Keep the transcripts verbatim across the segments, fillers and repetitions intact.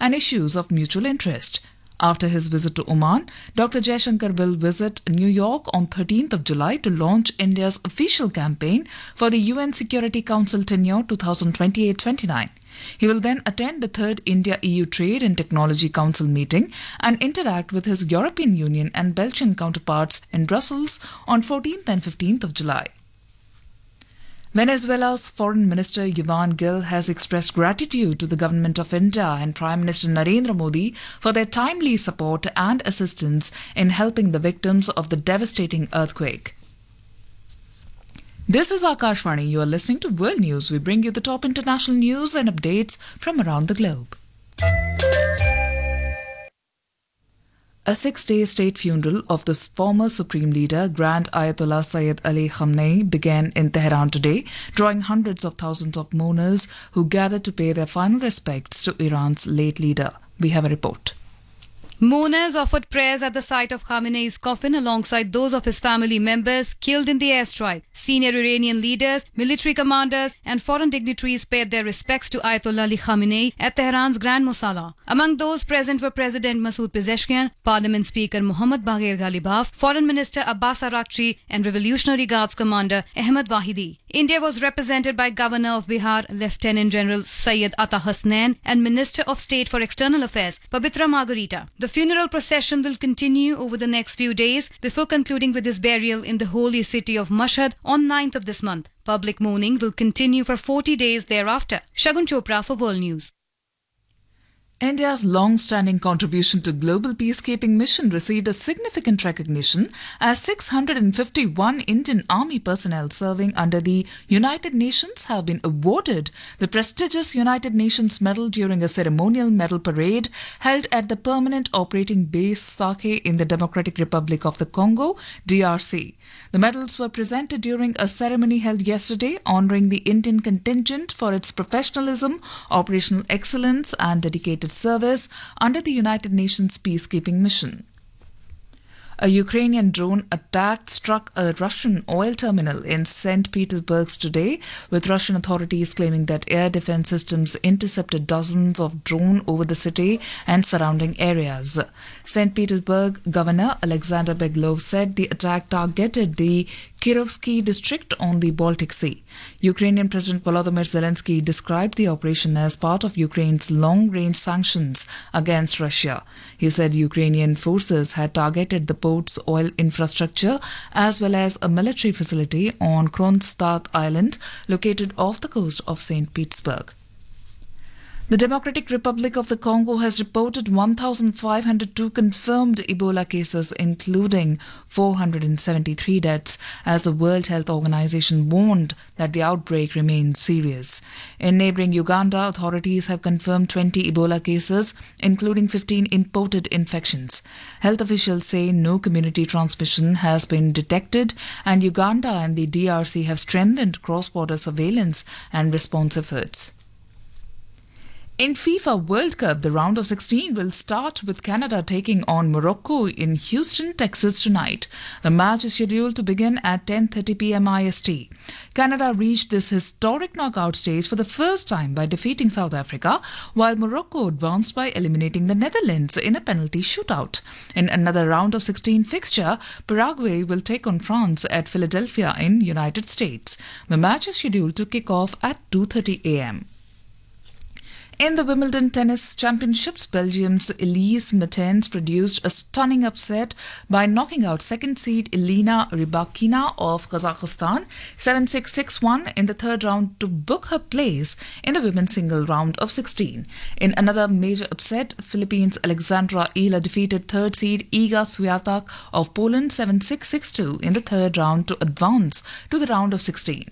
and issues of mutual interest. After his visit to Oman, Doctor Jaishankar will visit New York on thirteenth of July to launch India's official campaign for the U N Security Council tenure twenty twenty-eight twenty-nine. He will then attend the third India-E U Trade and Technology Council meeting and interact with his European Union and Belgian counterparts in Brussels on fourteenth and fifteenth of July. Venezuela's Foreign Minister Ivan Gil has expressed gratitude to the Government of India and Prime Minister Narendra Modi for their timely support and assistance in helping the victims of the devastating earthquake. This is Akashvani. You are listening to World News. We bring you the top international news and updates from around the globe. A six-day state funeral of the former Supreme Leader, Grand Ayatollah Sayyid Ali Khamenei, began in Tehran today, drawing hundreds of thousands of mourners who gathered to pay their final respects to Iran's late leader. We have a report. Mourners offered prayers at the site of Khamenei's coffin alongside those of his family members killed in the airstrike. Senior Iranian leaders, military commanders and foreign dignitaries paid their respects to Ayatollah Ali Khamenei at Tehran's Grand Musalla. Among those present were President Masoud Pezeshkian, Parliament Speaker Mohammad Baghir Ghalibaf, Foreign Minister Abbas Araghchi and Revolutionary Guards Commander Ahmed Wahidi. India was represented by Governor of Bihar, Lieutenant General Syed Ata Hasnain and Minister of State for External Affairs, Pabitra Margarita. The funeral procession will continue over the next few days before concluding with his burial in the holy city of Mashhad on ninth of this month. Public mourning will continue for forty days thereafter. Shagun Chopra for World News. India's long-standing contribution to global peacekeeping mission received a significant recognition as six hundred fifty-one Indian Army personnel serving under the United Nations have been awarded the prestigious United Nations Medal during a ceremonial medal parade held at the Permanent Operating Base Sake in the Democratic Republic of the Congo, D R C. The medals were presented during a ceremony held yesterday honoring the Indian contingent for its professionalism, operational excellence and dedicated service under the United Nations peacekeeping mission. A Ukrainian drone attack struck a Russian oil terminal in Saint Petersburg today, with Russian authorities claiming that air defense systems intercepted dozens of drones over the city and surrounding areas. Saint Petersburg Governor Alexander Beglov said the attack targeted the Kirovsky district on the Baltic Sea. Ukrainian President Volodymyr Zelensky described the operation as part of Ukraine's long-range sanctions against Russia. He said Ukrainian forces had targeted the port's oil infrastructure as well as a military facility on Kronstadt Island located off the coast of Saint Petersburg. The Democratic Republic of the Congo has reported one thousand five hundred two confirmed Ebola cases, including four hundred seventy-three deaths, as the World Health Organization warned that the outbreak remains serious. In neighboring Uganda, authorities have confirmed twenty Ebola cases, including fifteen imported infections. Health officials say no community transmission has been detected, and Uganda and the D R C have strengthened cross-border surveillance and response efforts. In FIFA World Cup, the round of sixteen will start with Canada taking on Morocco in Houston, Texas tonight. The match is scheduled to begin at ten thirty p m I S T. Canada reached this historic knockout stage for the first time by defeating South Africa, while Morocco advanced by eliminating the Netherlands in a penalty shootout. In another round of sixteen fixture, Paraguay will take on France at Philadelphia in United States. The match is scheduled to kick off at two thirty a m In the Wimbledon Tennis Championships, Belgium's Elise Mertens produced a stunning upset by knocking out second seed Elena Rybakina of Kazakhstan seven six six one in the third round to book her place in the women's single round of sixteen. In another major upset, Philippines' Alexandra Ila defeated third seed Iga Swiatek of Poland seven six six two in the third round to advance to the round of sixteen.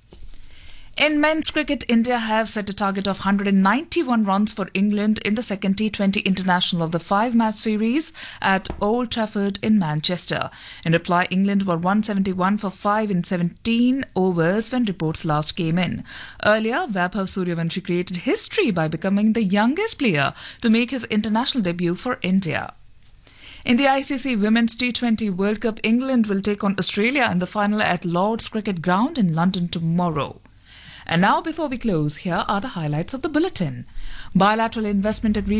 In men's cricket, India have set a target of one hundred ninety-one runs for England in the second T twenty international of the five-match series at Old Trafford in Manchester. In reply, England were one seventy-one for five in seventeen overs when reports last came in. Earlier, Vaibhav Suryavanshi created history by becoming the youngest player to make his international debut for India. In the I C C Women's T twenty World Cup, England will take on Australia in the final at Lord's Cricket Ground in London tomorrow. And now, before we close, here are the highlights of the bulletin. Bilateral investment agreement